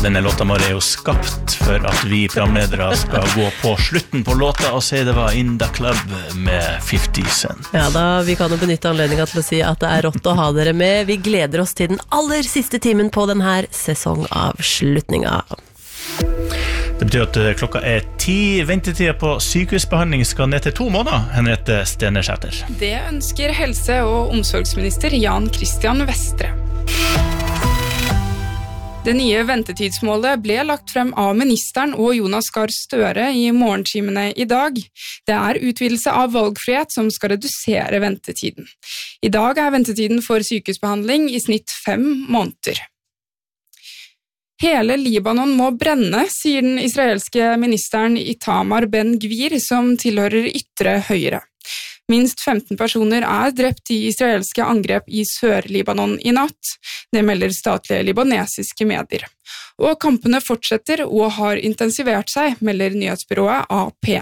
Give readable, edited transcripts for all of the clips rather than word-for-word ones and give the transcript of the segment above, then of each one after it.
denne låta vår jo skapt for at vi programledere skal gå på slutten på låta og si det var In The Club med 50 Cent. Ja da, vi kan jo benytte anledningen til å si at det rått å ha dere med. Vi gleder oss til den aller siste timen på denne sesongavslutninga. Det betyr at klokka 10. Ventetida på sykehusbehandling skal ned til 2 måneder, Henriette Stenersæter. Det ønsker helse- og omsorgsminister Jan Christian Vestre. Det nye ventetidsmålet ble lagt frem av ministeren og Jonas Gahr Støre i morgentimene i dag. Det utvidelse av valgfrihet som skal redusere ventetiden. I dag ventetiden for sykehusbehandling i snitt 5 måneder. Hele Libanon må brenne, sier den israelske ministeren Itamar Ben-Gvir, som tilhører ytre høyre. Minst 15 personer drept i israelske angrep i Sør-Libanon i natt. Det melder statlige libanesiske medier. Og kampene fortsetter og har intensivert seg, melder nyhetsbyrået AP.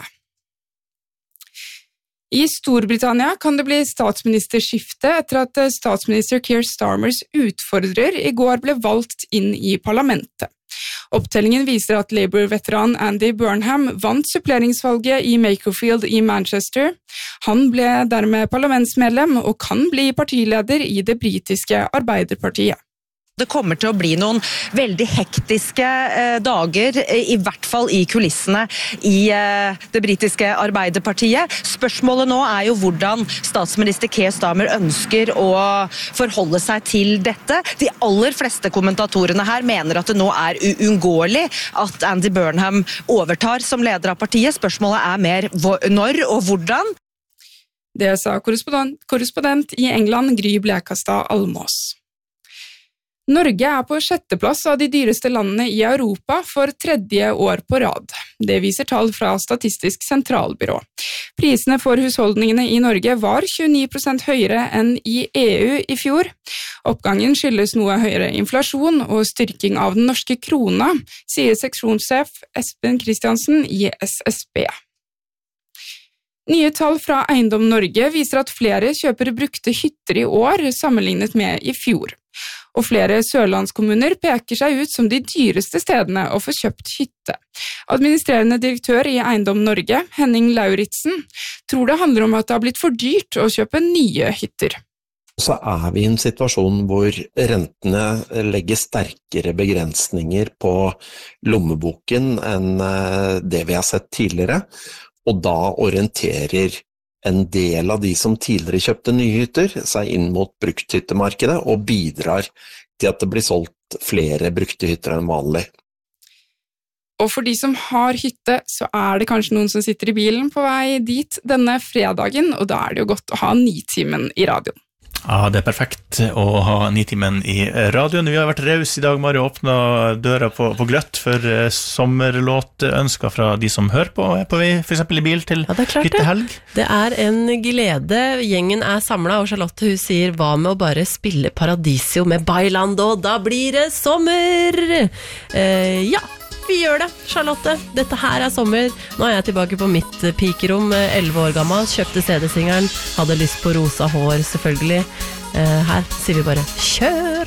I Storbritannia kan det bli statsministerskifte etter at statsminister Keir Starmers utfordrer i går ble valgt inn i parlamentet. Opptellingen viser at Labour-veteran Andy Burnham vant suppleringsvalget i Makerfield i Manchester. Han ble dermed parlamentsmedlem og kan bli partileder i det britiske Arbeiderpartiet. Det kommer til å bli noen veldig hektiske dager, i hvert fall i kulissene i det britiske Arbeiderpartiet. Spørsmålet nå jo hvordan statsminister Keir Starmer ønsker å forholde seg til dette. De aller fleste kommentatorene her mener at det nå uunngåelig at Andy Burnham overtar som leder av partiet. Spørsmålet mer når og hvordan. Det sa korrespondent i England Gry Blekastad Almås. Norge på 6. plass av de dyreste landene i Europa for 3. år på rad. Det viser tall fra Statistisk sentralbyrå. Prisene for husholdningene i Norge var 29% høyere enn i EU i fjor. Oppgangen skyldes noe høyere inflasjon og styrking av den norske krona, sier seksjonssjef Espen Kristiansen i SSB. Nye tall fra Eiendom Norge viser at flere kjøper brukte hytter i år sammenlignet med i fjor. Og flere sørlandskommuner peker seg ut som de dyreste stedene å få kjøpt hytte. Administrerende direktør i Eiendom Norge, Henning Lauritsen, tror det handler om at det har blitt for dyrt å kjøpe nye hytter. Så vi i en situasjon hvor rentene legger sterkere begrensninger på lommeboken enn det vi har sett tidligere, og da orienterer en del av de som tidligere kjøpte nye hytter seg inn mot brukthyttemarkedet og bidrar til at det blir solgt flere brukte hytter enn vanlig. Og for de som har hytte, så det kanskje noen som sitter i bilen på vei dit denne fredagen, og da det jo godt å ha Nitimen i radioen. Ja, det perfekt å ha Nitimen i radioen. Vi har vært raus i dag, Mari, og åpnet døra på gløtt for sommerlåtønsker fra de som hører på vei, for eksempel i bil til hyttehelg. Det en glede. Gjengen samlet, og Charlotte hun sier, hva med å bare spille Paradiso med Bailando, da blir det sommer! Ja, vi gjør det, Charlotte. Dette her sommer. Nå jeg tilbake på mitt pikerom, 11 år gammel, kjøpte CD-singeren, hadde lyst på rosa hår, selvfølgelig. Her sier vi bare, kjør!